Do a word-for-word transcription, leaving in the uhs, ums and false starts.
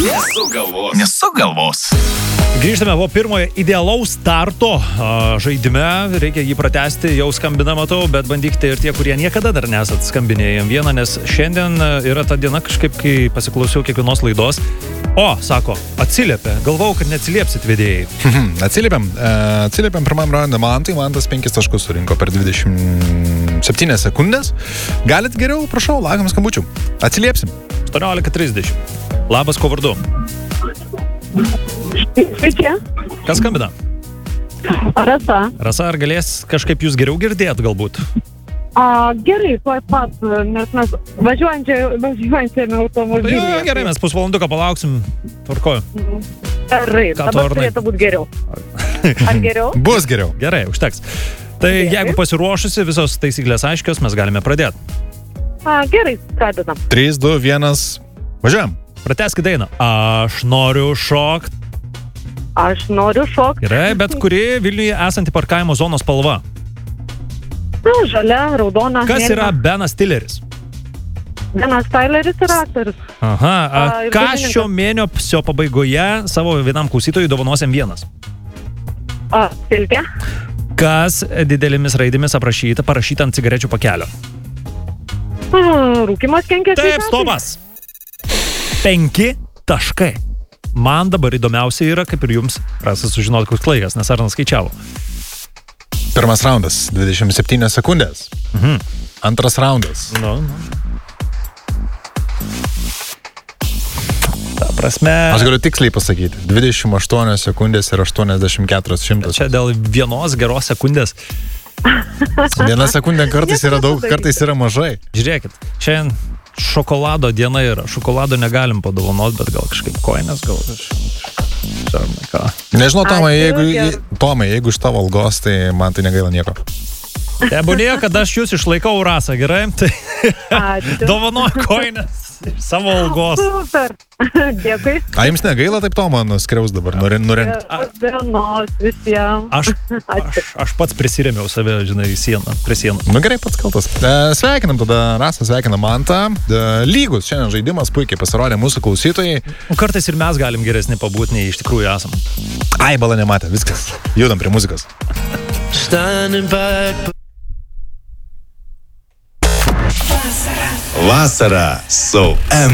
Nesugalvos. Nesugalvos. Grįžtame po pirmojo idealaus starto a, žaidime. Reikia jį pratęsti, jau skambina matau, bet bandykite ir tie, kurie niekada dar nesat skambinėję jam vieną, nes šiandien yra ta diena kažkaip, kai pasiklausiau kiekvienos laidos. O, sako, atsiliepė. Galvau, kad neatsiliepsit vedėjai. Atsiliepiam. Atsiliepiam pirmam raunde Mantui. Mantas penkis taškus surinko per dvidešimt septynias sekundės. Galit geriau, prašau, laukiam skambučių. Atsiliepsim. aštuoniolika trisdešimt. Labas, ko vardu? Sveiki. Kas skambina? Rasa. Rasa, ar galės kažkaip jūs geriau girdėt galbūt? A, gerai, tuoj pat, nes mes važiuojantėme automobilį. Jo, gerai, mes pusvalanduką palauksim. Tvarkoju. Gerai, Ką tu, dabar Arnai? turėtų būti geriau. Ar geriau? Bus geriau. Gerai, užteks. Tai Gerai. jeigu pasiruošusi, visos taisyklės aiškios, mes galime pradėti. A, gerai, pradedam. trys, du, vienas. Važiuojam. Pratęskit dainą. Aš noriu šokt. Aš noriu šokti. Gerai, bet kuri Vilniuje esanti parkavimo zonos spalva? Na, žalia, raudona. Kas mėlyna. yra Benas Stilleris? Benas Tyleris yra aktorius. Aha, a, A, ir ką dainininkas. šio mėnesio pabaigoje savo vienam klausytojui dovanosim vienas? A, silkė. Kas didelėmis raidėmis aprašyta, parašyta ant cigarečių pakelio? A, rūkimas kenkia Taip, sveikatai. stopas. Penki taškai. Man dabar įdomiausia yra, kaip ir jums, rasa sužinoti, koks laikas, nes Arnas skaičiavo. Pirmas raundas. dvidešimt septynias sekundės. Mhm. Antras raundas. Nu, nu. Ta prasme, Aš galiu tiksliai pasakyti. dvidešimt aštuonios sekundės ir aštuoniasdešimt keturios šimtas. čia dėl vienos geros sekundės. Viena sekundė kartais yra daug, kartais yra mažai. Žiūrėkit, šiandien šokolado diena yra. Šokolado negalim padovanoti, bet gal kažkaip koinės, gal kažkaip. Ką. Nežinau, Tomai, Ačiū, jeigu, gerai. Tomai, jeigu iš tavo algos, tai man tai negaila nieko. Tebūnė, kad aš jūs išlaikau rasą, gerai? Tai Ačiū. dovanoju koinės iš savo algos. Super. Dėkui. A, jums negaila taip Tomą nuskriaus dabar, nurent? nurent. Dienos visiems. Aš, aš, aš pats prisirėmiau save, žinai, į sieną, prie sieną. Nu gerai, pats kaltas. E, sveikinam tada Rasą, sveikinam Mantą. E, lygus šiandien žaidimas, puikiai pasirodė mūsų klausytojai. Nu, kartais ir mes galim geresni pabūti, nei iš tikrųjų esam. Ai, bala nematė, viskas. Judam prie muzikos. Vasara su M.